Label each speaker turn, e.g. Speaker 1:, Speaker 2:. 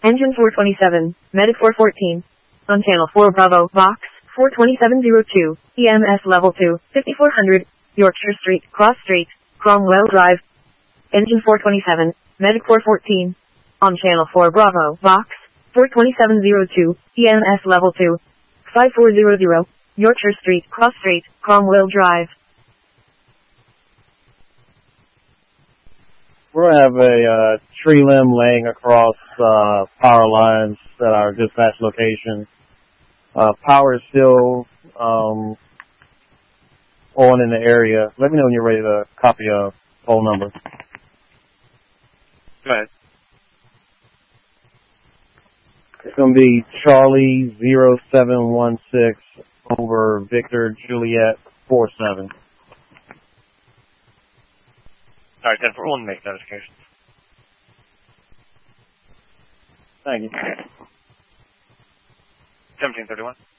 Speaker 1: Engine 427, Medic 414. On channel 4 Bravo, Vox, 42702, EMS level 2, 5400, Yorkshire Street, Cross Street, Cromwell Drive. Engine 427, Medic 414. On channel 4 Bravo, Vox, 42702, EMS level 2, 5400, Yorkshire Street, Cross Street, Cromwell Drive.
Speaker 2: We're going to have a tree limb laying across power lines at our dispatch location. Power is still on in the area. Let me know when you're ready to copy a phone number.
Speaker 3: Go ahead.
Speaker 2: It's going to be Charlie 0716 over Victor Juliet 47.
Speaker 3: All right, 10-4, make notifications.
Speaker 2: Thank you.
Speaker 3: 1731.